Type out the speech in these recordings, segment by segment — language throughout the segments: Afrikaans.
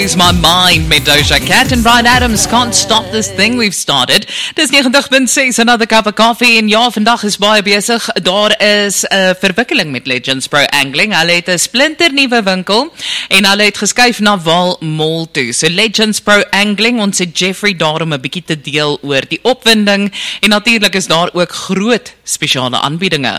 Lose My Mind met Doja Cat and Bryan Adams, Can't Stop This Thing We've Started. Dis 90.6, Another Cup of Coffee en ja, vandag is baie besig. Daar is 'n verwikkeling met Legends Pro Angling. Hulle het 'n splinternuwe winkel en hulle het geskuif na Vaal Mall toe. So Legends Pro Angling, ons het Jeffrey daar om 'n bietjie te deel oor die opwinding en natuurlik is daar ook groot spesiale aanbiedinge.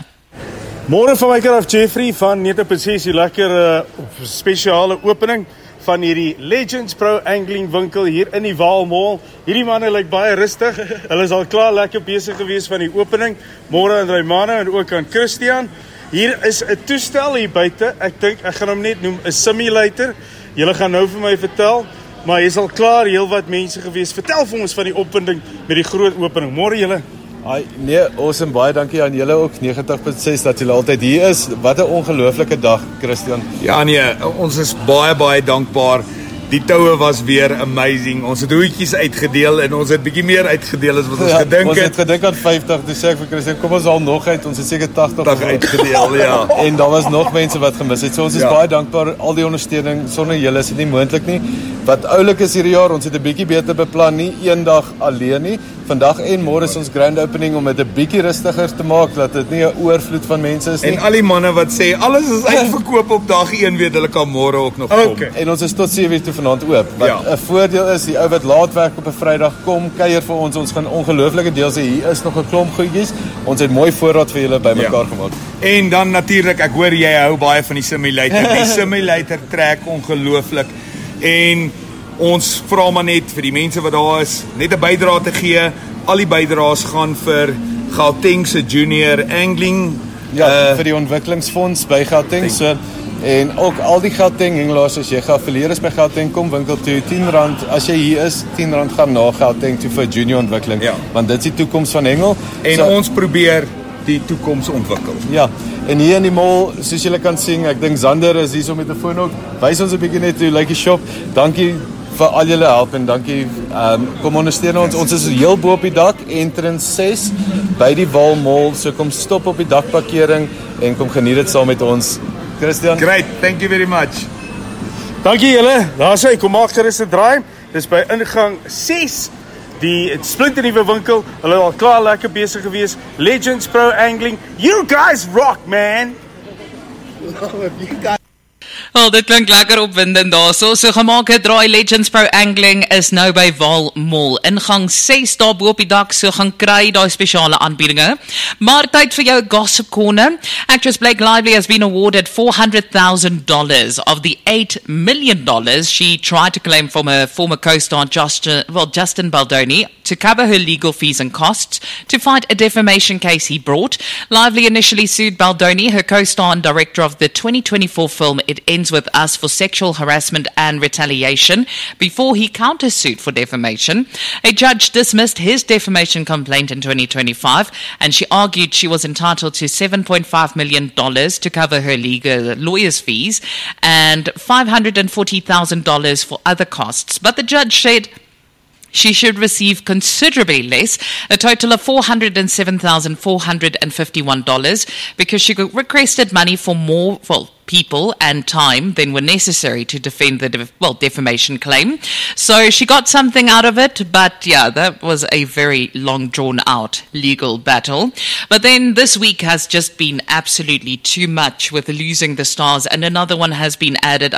Môre van my kant af Jeffrey van 90.6, die lekker spesiale opening van hierdie Legends Pro Angling winkel hier in die Vaal Mall. Hierdie manne lyk baie rustig. Hulle is al klaar lekker besig gewees van die opening. Môre aan Raymane en ook aan Christian. Hier is 'n toestel hier buite. Ek dink ek gaan hom net noem 'n simulator. Julle gaan nou vir my vertel, maar hier is al klaar heelwat mense gewees. Vertel vir ons van die opwinding met die groot opening. Môre julle. Nee, awesome, baie dankie aan julle ook 90.6 dat julle altyd hier is. Wat 'n ongelooflike dag, Christian. Ja nee, ons is baie dankbaar. Die toue was weer amazing. Ons het hoedjies uitgedeel en ons het bietjie meer uitgedeel as wat ons gedink het. Ons het gedink aan 50, toe sê ek vir Christian, kom ons al nog uit. Ons het seker 80 uitgedeel, ja. En daar was nog mense wat gemis het. So ons is baie dankbaar, al die ondersteuning. Sonder julle is dit nie moontlik nie. Wat oulik is hierdie jaar, ons het 'n bietjie beter beplan, nie een dag alleen nie. Vandag en môre is ons grand opening om dit 'n bietjie rustiger te maak, dat dit nie 'n oorvloed van mense is nie. En al die manne wat sê alles is uitverkoop op dag 1, weet hulle kan môre ook nog kom. En ons is tot 7:00 toe vanaand oop. Wat 'n voordeel is, die ou wat laat werk op 'n Vrydag kom kuier vir ons. Ons gaan ongelooflike deels hê. Hier is nog 'n klomp goedjies. Ons het mooi voorraad vir julle bymekaar gemaak. En dan natuurlik, ek hoor jy hou baie van die simulator. Die simulator trek ongelooflik. En ons vra maar net vir die mense wat daar is, net 'n bydrae te gee. Al die bydraes gaan vir Gauteng se Junior Angling. Vir die ontwikkelingsfonds by Gauteng. So, en ook al die Gauteng hengelaars, as jy geaffilieer is by Gauteng, kom winkel toe, R10. As jy hier is, R10 gaan na Gauteng toe vir junior ontwikkeling. Want dit is die toekoms van hengel. En ons probeer die toekoms ontwikkel. Ja, en hier in die mall, soos julle kan sien, ek dink Zander is hier so met 'n foon ook. Wys ons 'n bietjie net hoe lyk die shop. Dankie vir al julle help en dankie. Kom ondersteun ons. Ons is heel bo op die dak, entrance 6 by die Vaal Mall. So kom stop op die dakparkering en kom geniet dit saam met ons. Christian. Great, thank you very much. Dankie julle. Daar sê kom maak gerus 'n draai. Dis by ingang 6. Die splinternuwe winkel. Hulle is al klaar lekker besig gewees. Legends Pro Angling. You guys rock, man. Wel, dit klink lekker opwindend daar. So gemaak het draai Legends Pro Angling is nou by Vaal Mall. Ingang 6 daar bo op die dak, so gaan kry daai spesiale aanbiedinge. Maar tyd vir jou gossip corner. Actress Blake Lively has been awarded $400,000 of the $8 million she tried to claim from her former co-star Justin Baldoni to cover her legal fees and costs to fight a defamation case he brought. Lively initially sued Baldoni, her co-star and director of the 2024 film It Ends With Us, for sexual harassment and retaliation before he countersued for defamation. A judge dismissed his defamation complaint in 2025 and she argued she was entitled to $7.5 million to cover her legal lawyer's fees and $540,000 for other costs. But the judge said she should receive considerably less, a total of $407,451, because she requested money for more, people and time than were necessary to defend the defamation claim. So she got something out of it, but yeah, that was a very long drawn out legal battle. But then this week has just been absolutely too much with Losing the Stars, and another one has been added